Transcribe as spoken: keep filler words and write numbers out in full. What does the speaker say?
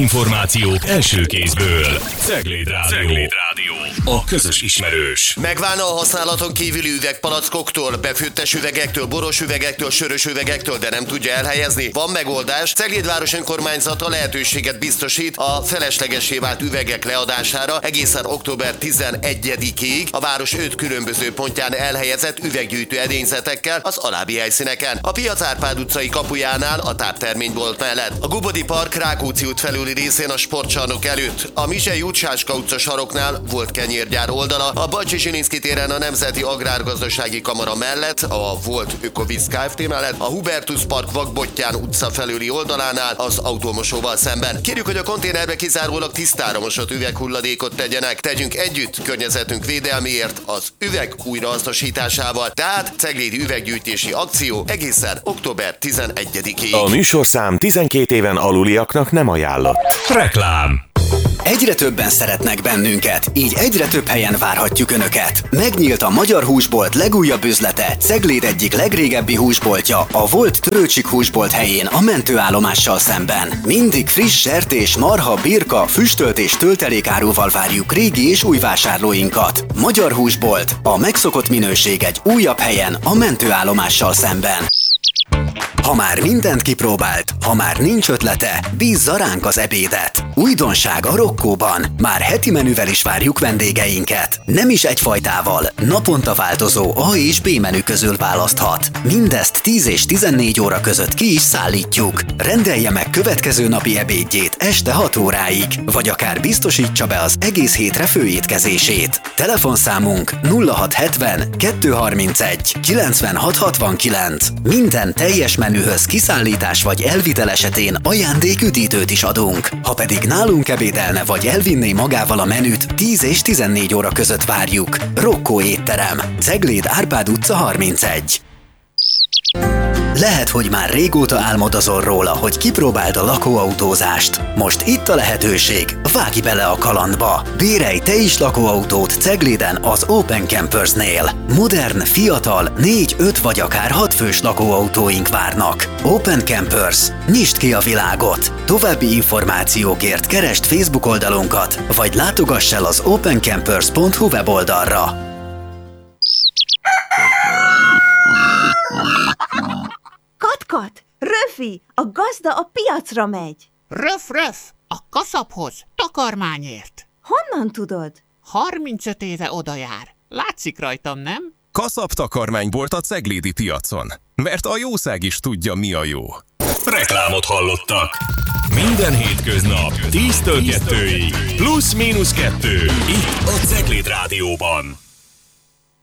Információk első kézből. Cegléd Rádió. Cegléd Rádió. A közös ismerős. Megválna a használaton kívüli üvegpalackoktól, befőttes üvegektől, boros üvegektől, sörös üvegektől, de nem tudja elhelyezni? Van megoldás. Cegléd város önkormányzata lehetőséget biztosít a feleslegessé vált üvegek leadására egészen október tizenegyedikéig a város öt különböző pontján elhelyezett üveggyűjtő edényzetekkel az alábbi helyszíneken. A Piac Árpád utcai kapujánál a tápterménybolt mellett, a Gubodi Park Rákóczi út felüli részén a sportcsarnok előtt, a Mizsei út Sáska utca saroknál volt kenyérgyár oldala, a Bajcsi Zsilinszky téren a Nemzeti Agrárgazdasági Kamara mellett, a volt Ökovíz Kft. Mellett, a Hubertus Park Vakbottyán utca felüli oldalánál az autómosóval szemben. Kérjük, hogy a konténerbe kizárólag tisztára mosott üveghulladékot tegyenek. Tegyünk együtt környezetünk védelméért az üveg újrahasznosításával. Tehát ceglédi üveggyűjtési akció egészen október tizenegyedikéig. A műsorszám tizenkét éven aluliaknak nem ajánlott. Reklám. Egyre többen szeretnek bennünket, így egyre több helyen várhatjuk Önöket. Megnyílt a Magyar Húsbolt legújabb üzlete, Cegléd egyik legrégebbi húsboltja, a volt Törőcsik húsbolt helyén a mentőállomással szemben. Mindig friss sertés, marha, birka, füstölt és töltelékáruval várjuk régi és új vásárlóinkat. Magyar Húsbolt, a megszokott minőség egy újabb helyen a mentőállomással szemben. Ha már mindent kipróbált, ha már nincs ötlete, bízza ránk az ebédet. Újdonság a Rokkóban. Már heti menüvel is várjuk vendégeinket. Nem is egyfajtával, naponta változó A és B menü közül választhat. Mindezt tíz és tizennégy óra között ki is szállítjuk. Rendelje meg következő napi ebédjét este hat óráig, vagy akár biztosítsa be az egész hétre főétkezését. Telefonszámunk nulla hat hetven kettőszázharmincegy kilencvenhat hatvankilenc. Minden teljes menühöz kiszállítás vagy elvitel esetén ajándéküdítőt is adunk. Ha pedig nálunk ebédelne vagy elvinné magával a menüt, tíz és tizennégy óra között várjuk. Rokkó étterem, Cegléd Árpád utca harmincegy. Lehet, hogy már régóta álmodozol róla, hogy kipróbáld a lakóautózást. Most itt a lehetőség, vágj bele a kalandba. Bérelj te is lakóautót Cegléden az Open Campersnél. Modern, fiatal, négy, öt vagy akár hat fős lakóautóink várnak. Open Campers. Nyisd ki a világot! További információkért keresd Facebook oldalunkat, vagy látogass el az open campers pont hu weboldalra. Kat-kat! Röfi! A gazda a piacra megy! Röf-röf! A kaszaphoz, takarmányért! Honnan tudod? harmincöt éve oda jár. Látszik rajtam, nem? Kaszap takarmánybolt a ceglédi piacon. Mert a jószág is tudja, mi a jó. Reklámot hallottak. Minden hétköznap tíztől kettőig. Plusz-mínusz kettő. Itt a Cegléd Rádióban.